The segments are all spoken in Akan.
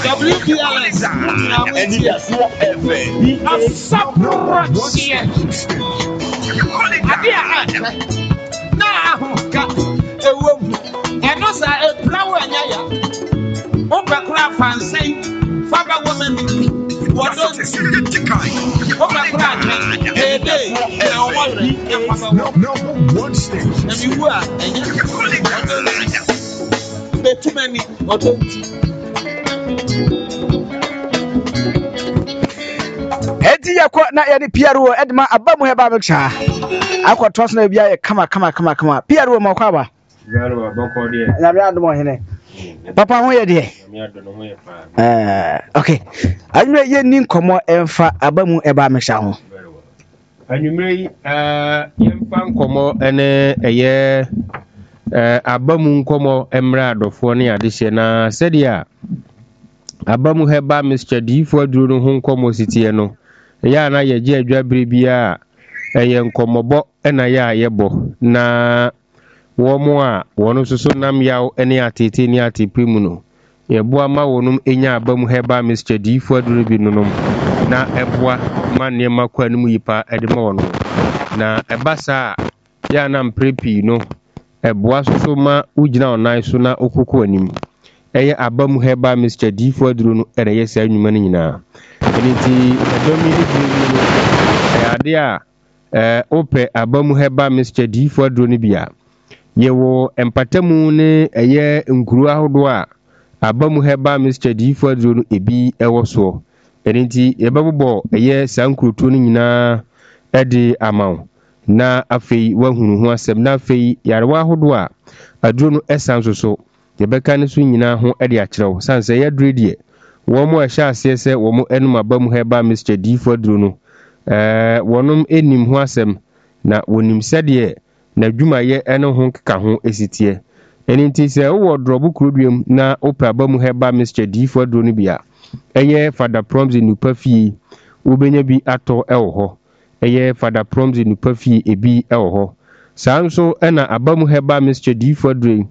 WPLS Eti yakwa na yani PRO Edma abamu heba becha. Akwa toss na bia ye kama PRO makwa ba. Garo bako de. Na bia ado mo hene. Papa ho ye de. Na ado no ho ye pa. Okay. Anwe ye ni nkomo emfa abamu eba mecha ho. Anwumre yi yemfa nkomo ene eye abamu nkomo emra adofo ne adehye na sedia abamu heba Mr. Difo aduro no ho nkomo sitie no ya na ye je adwabere bia eye nkomobo ena ya yebo na womo a wono soso nam yaw ene atete ni atepimu no yebo ama wonum enya abamu heba Mr. Difo aduro bi no na eboa ma nema kwa num yipa edema wono na ebasa ya na mprepi no eboa soso ma ugina onan so na okuku anim eye abamu heba Mr. Difo aduro no ere yesa anwuma nyina eniti edomi ni bi ade a ope abamu heba Mr. Difo aduro ni bia yewo empatamu ne eye nkuru ahodo a abamu heba Mr. Difo aduro no ebi ewo so eniti yebabo eye sankurutu ni nyina ede amaw na afei wahunu ho asem na afei yarewa ahodo a aduro no esan so yebeka ne so nyina ho ede akyerew sanse ye dredie wo mo ehya asese wo mo enum abamu heba Mr. Difo aduro no wonum enim ho asem na wonim sede na dwumaye ene ho keka ho esitie eniti se wo drobu kuroduem na opa abamu heba Mr. Difo aduro no bia eye Father Proms nupa fie ubenya bi ato ewo ho eye Father Proms nupa fie ebi ewo ho sanso ena abamu heba Mr. Difo aduro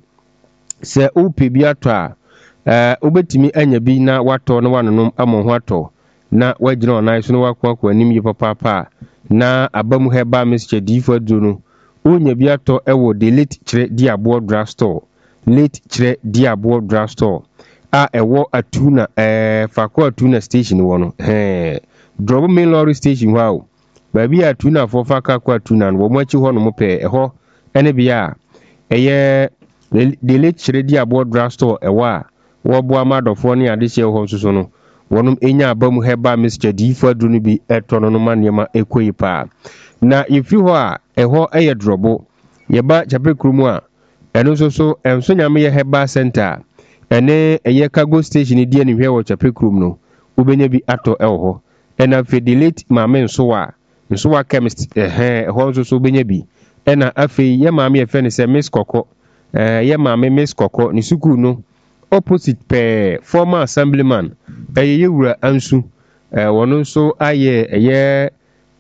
se upe bi ato a obetimi anya bi na wato na wanonom amo ho ato na wagina onai so na wakwa anim yi papa na abamu heba Mr. Difo aduro no onya bi ato ewo the late kire diabo drugstore late kire diabo drugstore a ewo atuna fako atuna station wono drop main lorry station wow ba bi atuna fo faka kwa atuna no wo machi ho no mope eho ene bia eye the late kire diabo drugstore ewo a wo bo amadofo ne adehye ho soso no wonum enya abamu heba Mr. Difo aduro no bi etono no manema ekoyi pa na ifi ho a eho eye drobo yeba chapekrumu a eno soso enso nyame ye heba center ene eye cargo station di ani hwe wo chapekrum no ubenya bi ato ewo ho ena fedelate maame nso wa chemist ho nso so ubenya bi ena afei ye maame ye fe ne se Miss Koko ye maame Miss Koko ni suku no opposite former assemblyman eye wura ansu wono nso aye eye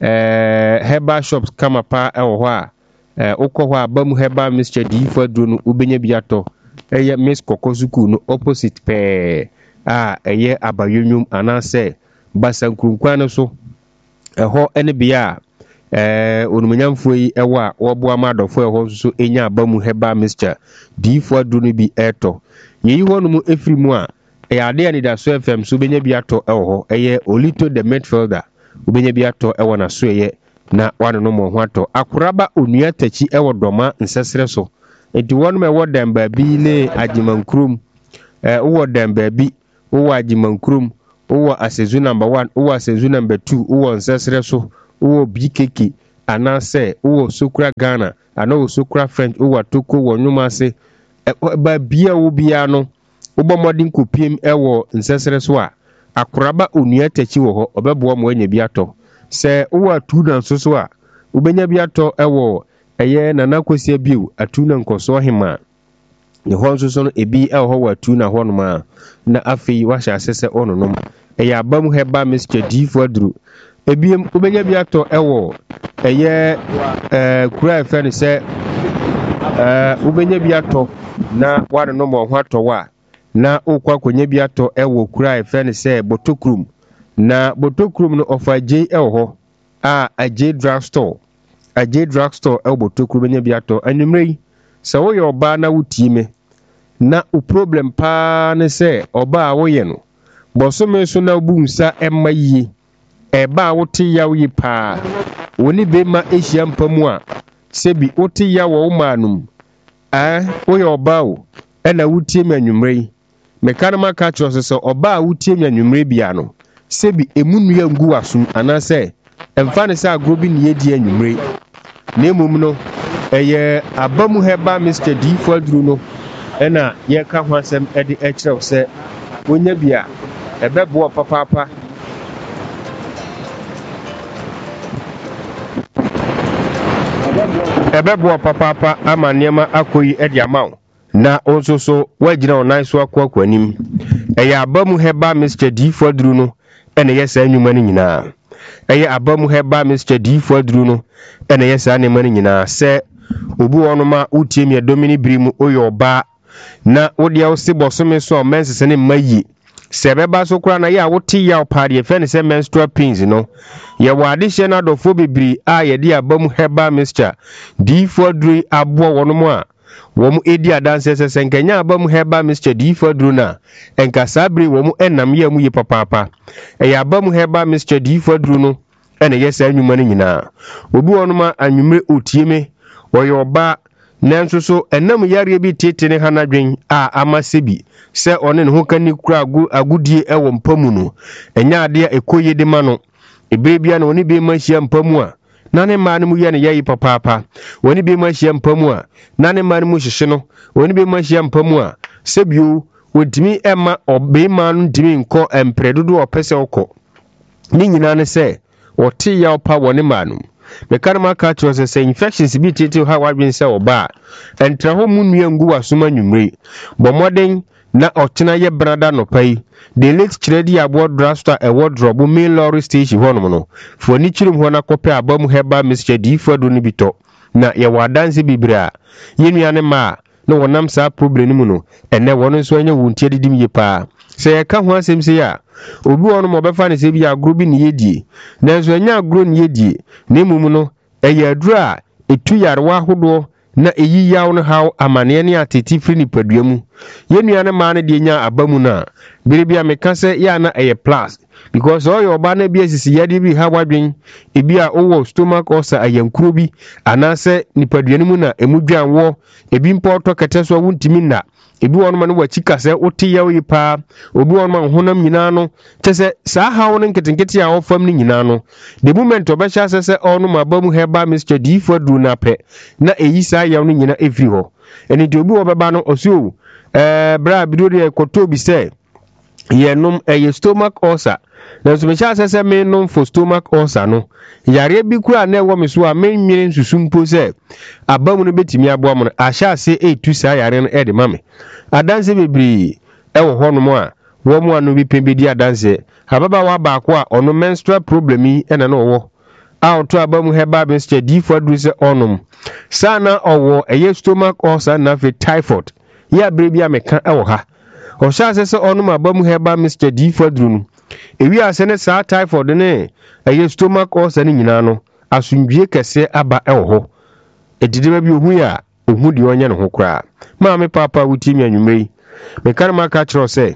herbal shops kama pa ewo ho a ukọ ho abamu heba Mr. Difo aduro no ubenya bi ato eye Miss Koko suku no opposite eye abayonwum anase basankurunkwa no so eho ene bia onumunyamfo yi ewo a wobo amadofo eho so enya abamu heba Mr. Difo aduro no bi eto yeyi ho no mu efirimu a ade ani da so FM so benya bi ato ewo ho eye Olito the midfielder ubenya bi ato ewo na so eye na wano no mo ho ato akoraba onua tachi ewo doma nsesere so enti wonum ewo damba bi le agimankrum wo damba bi wo agimankrum wo asezu number 1 wo asezu number 2 wo nsesere so wo BKK anase wo sokura Ghana ana wo sokura French wo atoko wo nwumase ba bia wo bia no wo bomodin kopiem ewo nsesere so a akoraba onua tachi wo ho obebo mo anya bi ato se wo atuna nso so a ubenya bi ato ewo eye nana kwesi abiu atuna nkoso hema ne ho nso so no ebi ewo ho atuna ho no ma na afei wa sha asese ononom eye abamu heba Mr. Difo aduro ebiem ubenya bi ato ewo eye kura efe ne se ubenya bi ato na wano no mo ho ato wa na okwa konye bi ato ewo kura efe ne se Botokrum na Botokrum no ofa J ho a J drugstore e Botokrum nya bi ato anwumre se wo ye oba na wutie me na o problem pa ne se oba a wo ye no bosome so na bunsa emma yi eba wote yawo yi pa woni be ma ehia mpamu a sebi wote yawo manum wo ye oba o na wutie me anwumre meka na maka kyerɛ sɛ ɔba a wotie nya nwumre bia no sebi emunua ngu wasum anase emfa ne sɛ agro bi ne yedi anwumre na emum no ɛyɛ abamu heba Mr. D Fadru no ɛna yɛka ho asɛm ɛde ɛkyerɛw sɛ wonya bia ɛbɛboa papapa ama nneɛma akɔyi ɛde ama wo na also so wagina onan so akwa anim ɛyɛ abamu heba Mr. D Fadru no ɛna yɛsa nnwuma no nyinaa ɛyɛ abamu heba Mr. D Fadru no ɛna yɛsa nnwuma no nyinaa sɛ obi wɔno ma utie mi domini birimu oyɛ oba na wode wo se bosome so mensese ne mayi sɛ bɛba so kora na yɛ a wote ya paade fɛ ne sɛ menstrual pains no yɛ wɔ adehye na adɔfo bebiri a yɛde abamu heba Mr. D Fadru aboa wɔno mu a wɔn edi adanse sɛ nkanya abamu heba Mr. D Fadru na enkasa bere wɔn enam yɛ mu yɛ papaapa ɛyɛ abamu heba Mr. D Fadru no ɛna yɛ sɛ anwuma no nyinaa obi wɔn ma anwumre otie me wɔyɛ ɔba nanso so enam yare bi tete ne hanadwen a amasebi sɛ ɔne ne ho kani kura agudie ɛwɔ mpamu no ɛnya ade ekoye de ma no ebere bia na oni be ma hyia mpamu a na ne ma no mu yɛ ne yɛ papaapa oni be ma hyia mpamu a na ne ma no mu hyehye no oni be ma hyia mpamu a sebio wotimi ɛma ɔbe ma no ntimi nkɔ empredodo ɔpɛsɛ ɔkɔ ne nyina ne sɛ ɔte ya ɔpa wɔ ne ma no meka na maka kyerɛ sɛ infections bi tete ha wadwen sɛ ɔba a ɛntra hɔ mu nnua ngu wasoma nwumre bɔ mmɔden na ɔtena yɛ brada nɔpa yi the late kyerɛdi aboɔ drugstore ɛwɔ drɔbo main lorry station hɔnom no fo ni kyirim hɔ na kɔpɛ abamu heba Mr. D Fadru no bi tɔ na yɛwɔ adanse bibire a yɛnua ne ma na wɔnam saa problem no mu no ɛnɛ wɔno nso anya wontie didim yɛ paa sɛ yɛka ho asɛm sɛ ya obi wɔno mo bɛfa ne sɛ bi agro bi ne yɛdie nanso anya agro ne yɛdie na mmom no ɛyɛ aduro a ɛtu yarewa ahodoɔ na eyi yaw no haw amane ne atete firi nipadua mu yenua ne ma ne de nya abamu na bere bia meka sɛ ya na ɛyɛ plus because all your ba na bi asisi yade bi ha wadwen ebi a owo stomach ulcer ayankuro bi anase nipadua no mu na emudwan wo ebi mpoto kete so wuntimi na ebi won ma no wachi kase wote yaw yi pa obi won ma honam nyina no kyese saa hawo no nketenkete a ofam no nyina no the moment obɛhya sɛ ɔno ma bamu heba Mr. D Fadru na pɛ na eyi saa yaw no nyina efiri hɔ eni de obi wo bɛba no osuo bra bido de koto bi sɛ yenom stomach ulcer na so mecha sɛ me nom for stomach ulcer no yare bi kura na ɛwɔ me so a me nwene nsusumpo sɛ abamu no betimi aboa mo no ahya ase etu saa yare no ɛde ma me adanse bebiri ɛwɔ hɔ no mo a wo mo anu bi pembe di adanse hababa wa baako a ɔno menstrual problem yi ɛna no wɔ a ɔto abamu heba Mr. D Fadru sɛ ɔnom sana ɔwɔ stomach ulcer na fe typhoid ya bere bi a meka ɛwɔ ha ɔhyɛ ase sɛ ɔnom abamu heba Mr. D Fadru no ewi ase ne saa typhoid ne stomach ulcer ne nyina no asundwie kɛse aba ɛwɔ hɔ edidima bi ohu ya ohu de ɔnyɛ ne ho kora ma me papa wuti mi anwumre me kan ma ka kyerɛ sɛ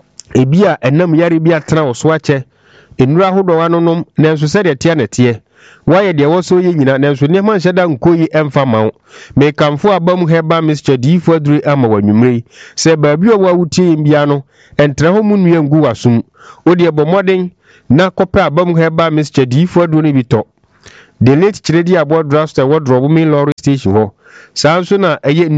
ebi a enam yare bi atena wo so akyɛ enura hodo wanonom nanso sɛ de tia netie wayɛ de wɔ so yɛ nyina nanso ne ma nhyɛ da nkoyi emfa mawo me kamfo abamu heba Mr. D Fadru ama wanwumre sɛ baabi a wuti mbia no entra ho mu nua ngu wasum odi ebomoden na kopɛ abamu heba Mr. D Fadru ne bitɔ the late kyerɛdi aboɔ drugstore wɔ drɔbo main lorry station hɔ saa nso na ɛyɛ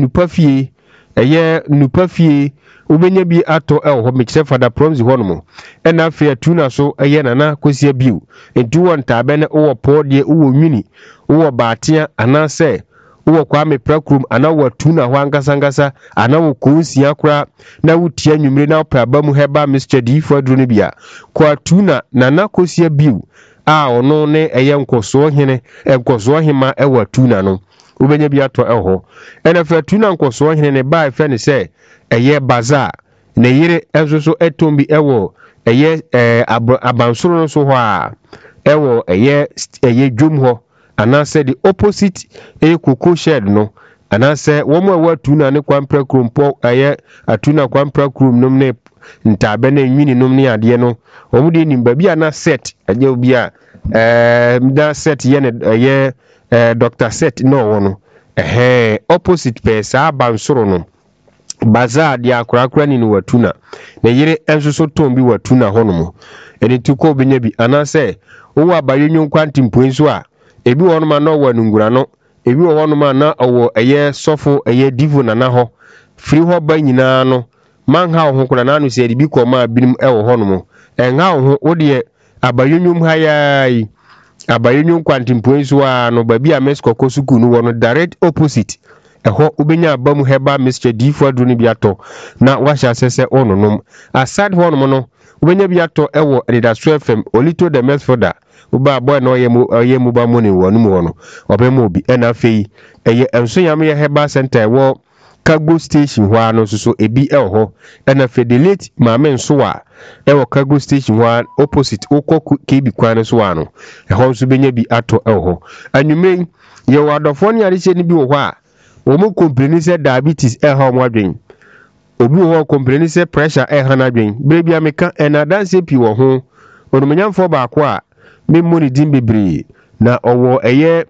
nupa fie ubenya bi ato ɛwɔ hɔ mekyerɛ fada proms hɔ no mo ɛna afei atuna so ɛyɛ nana kosia biu ntu wɔ ntaabɛ ne wɔ pɔdeɛ wɔ nwini wɔ baatea anasɛ wɔ kwame prakrum ana wɔ tuna hɔ ankasa ana wɔ konsia kora na wotia nwumre na wopɛ abamu heba Mr. D Fadru no bia kwa tuna nana kosia biu a ɔno ne ɛyɛ nkɔsoɔ hema ɛwɔ tuna no ubenya bi ato ɛwɔ hɔ ɛna fɛ tuna nkɔsoɔ hene ne ba ɛfɛ ne sɛ ɛyɛ baza na yire enso so etombi ewo eye abansoro no so ho a ewo eye dwom ho anase the opposite cocoa shed no anase womo ewa tuna ne kwampra krompo eye atuna kwampra krom nom ne ntabe na nwini nom ne ade no omu de nim ba bia na set aje obi a da set ye ne eye Dr. Set no wono opposite pesa abansoro no baza dia akura ni watuna na yire enso so tombi watuna honomo eni tuko benya bi anase wo abayonyo kwantimpo enso a ebi wono ma no wanungura no ebi wono ma na owo eye sofo eye divo na ho free ho ba nyina no man ha ho kura na anu se bi ko ma binim ewo honomo enha ho wo de abayonyo hayai abayonyo kwantimpo enso a no ba bia mesko suku no wono direct opposite eho ubenya abamu heba Mr. D4 dru ni biato na washa sese ononom aside honom no ubenya biato ewo Edidaso FM olito the Mesfoda uba boy no yemu ba moni wonum wono obemu obi ena afei eye enso yam ye heba center ewo Cargo station hwa no so ebi eho ena fedelate maame nso a ewo Cargo station hwa opposite okoko kebi kwan so ano eho nso benya bi ato eho anwumen ye wadofo ne ade ni bi wo hwa omo complain say diabetes ha mo adwen obi wo complain say pressure ha na adwen brebi ameka enadanse pi wo ho onumanyamfo baako a memoni din bebre na owo eye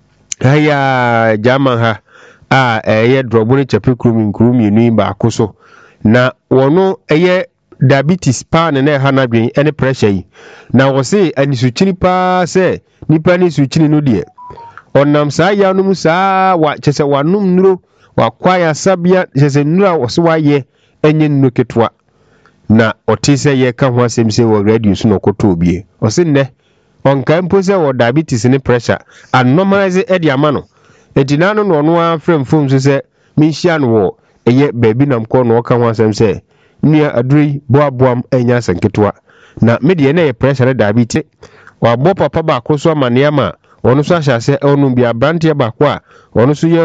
haya jaman ha a eye drobo ne chape krum yenu baako so na wono eye diabetes pa ne ha na adwen ene pressure yi na wo se anisuchiri pa se nipa ni suchiri no de onam saa ya no mu saa wa chese wanum nuro wa kwaya sabia chese nura wose waye enye nno ketwa na otise ye ka ho asem se wo radio so no koto obie ose nne onka mpose wo diabetes ne pressure and normalize e dia mano etina no no a frem fom so se minhia no wo eye baabi nam ko no ka ho asem se nua aduri boaboam enya sanketwa na medie na ye pressure ne diabetes wa bo papa ba ko so amaniama onu so ahase onu bia brantie bakwa onu so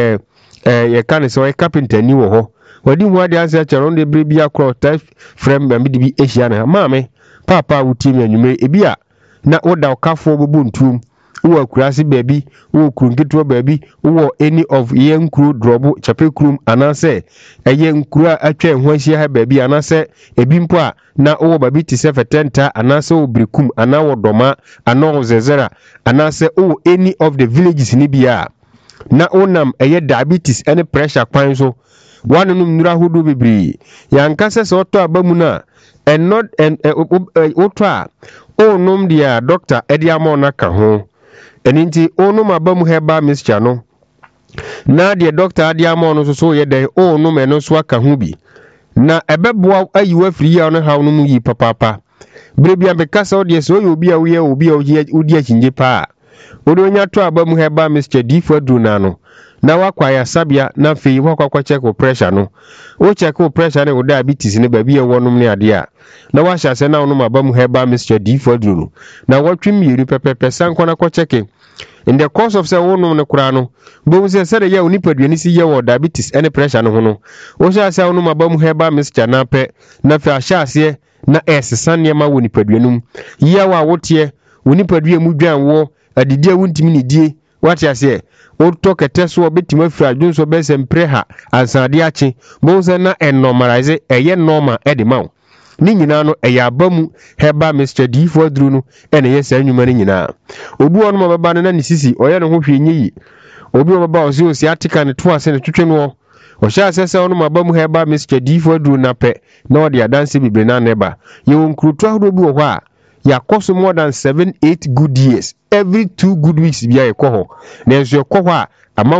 ye kan se carpenter ni wo ho wadi hu ade anse achero de bre bia kro type frame ba midi bi ehia na maame papa wuti mi anwume ebia na woda okafo bobu ntum wo akurase baabi wo kurunketo baabi wo any of yenkru drobo chape krum anase yenkru atwa ho ahia ha baabi anase ebimpo a na wo baabi ti se fetenta anase wo brikum ana wo doma ana wo zezera anase wo any of the villages ni bia na onam diabetes any pressure kwan so wanum nura hudu bibri yankase so to abamu na and not otwa onum dia doctor ediamo na ka ho eninti onum abamu heba mixture no na dia doctor adiamo no so ye den onum eno so aka ho bi na ebeboa ayiwa firi ya no ha no mu yi papapa brebia bekasa odie so obi a wo obi a odi akinje pa odonya to abamu heba Mr. D4 dru na no na wakwaya sabia na fei wakwa check pressure no wo check pressure ne wo diabetes ne ba bia wonum ne ade a na washa se na wonum abamu heba Mr. D4 dru no na watwim yiru pepepe sankona ko check in the course of say wonum ne kura no bo se se ya onipaduani si ye wo diabetes ene pressure no ho no wo sha se wonum abamu heba Mr. na pe na fa sha se na esesa ne ma wo nipaduanum ya wa wote onipadua mu dwan wo adidi awuntimi ne die wati ase oto keteso obetima afira adwonso be sempreha ansade ache bo se na normalize eye normal edemaw ni nyina no abamu heba Mr. D4 dru no ene ye sa nwuma ni nyina obi wonu mababa no na ni sisi oye no ho hwenye yi obi obaba osi atika ne to ase ne twetwe no o sha sese wonu mabamu heba Mr. D4 dru na pe na odi adanse bibre na neba ye wonkruto ahodo bi wo ho a ya cost more than 7-8 good years every 2 good weeks bia ye ko ho na enso ye ko ho a